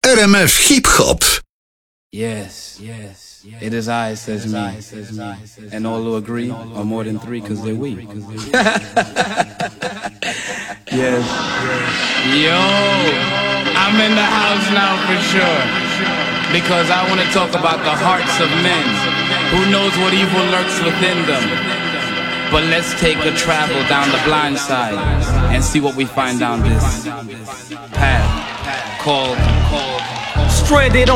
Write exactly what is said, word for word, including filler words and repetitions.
R M F Hip Hop. Yes, yes, it is I, says me, and all who agree are more than three because they're we. Yes. Yo, I'm in the house now for sure, because I want to talk about the hearts of men. Who knows what evil lurks within them? But let's take a travel down the blind side and see what we find down this path called, called Stranded